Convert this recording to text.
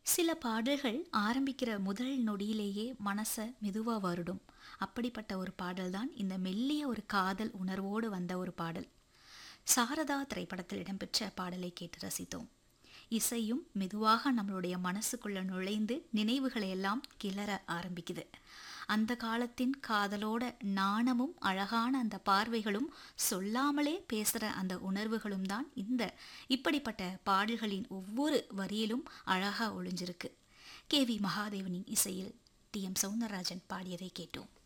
சில பாடல்கள் ஆரம்பிக்கிற முதல் நொடியிலேயே மனசை மெதுவா வருடும். அப்படிப்பட்ட ஒரு பாடல் தான் இந்த மெல்லிய ஒரு காதல் உணர்வோடு வந்த ஒரு பாடல். சாரதா திரைப்படத்தில் இடம்பெற்ற பாடலை கேட்டு ரசித்தோம். இசையும் மெதுவாக நம்மளுடைய மனசுக்குள்ள நுழைந்து நினைவுகளை எல்லாம் கிளற ஆரம்பிக்குது. அந்த காலத்தின் காதலோட நாணமும் அழகான அந்த பார்வைகளும் சொல்லாமலே பேசுற அந்த உணர்வுகளும் தான் இப்படிப்பட்ட பாடல்களின் ஒவ்வொரு வரியிலும் அழகா ஒளிஞ்சிருக்கு. கே வி மகாதேவனின் இசையில் டி எம் சௌந்தரராஜன் பாடியதை கேட்டோம்.